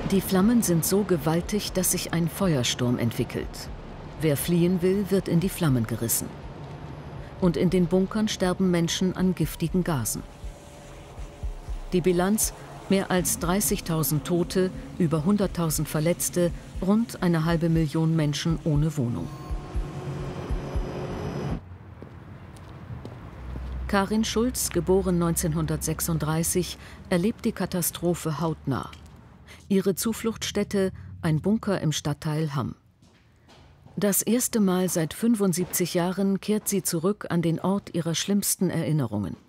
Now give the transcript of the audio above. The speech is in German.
Die Flammen sind so gewaltig, dass sich ein Feuersturm entwickelt. Wer fliehen will, wird in die Flammen gerissen. Und in den Bunkern sterben Menschen an giftigen Gasen. Die Bilanz: mehr als 30.000 Tote, über 100.000 Verletzte, rund 500.000 Menschen ohne Wohnung. Karin Schulz, geboren 1936, erlebt die Katastrophe hautnah. Ihre Zufluchtsstätte: ein Bunker im Stadtteil Hamm. Das erste Mal seit 75 Jahren kehrt sie zurück an den Ort ihrer schlimmsten Erinnerungen.